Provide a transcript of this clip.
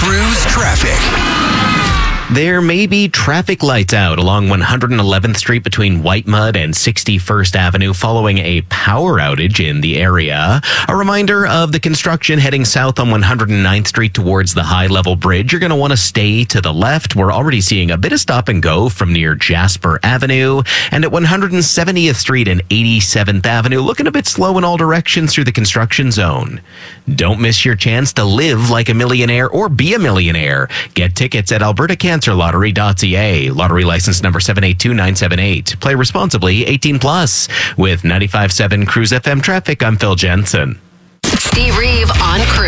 Cruise traffic. There may be traffic lights out along 111th Street between White Mud and 61st Avenue following a power outage in the area. A reminder of the construction heading south on 109th Street towards the high-level bridge. You're going to want to stay to the left. We're already seeing a bit of stop and go from near Jasper Avenue. And at 170th Street and 87th Avenue, looking a bit slow in all directions through the construction zone. Don't miss your chance to live like a millionaire or be a millionaire. Get tickets at albertacancerlottery.ca. Lottery license number 782978. Play responsibly, 18 plus. With 95.7 Cruise FM traffic, I'm Phil Jensen. Steve Reeve on Cruise.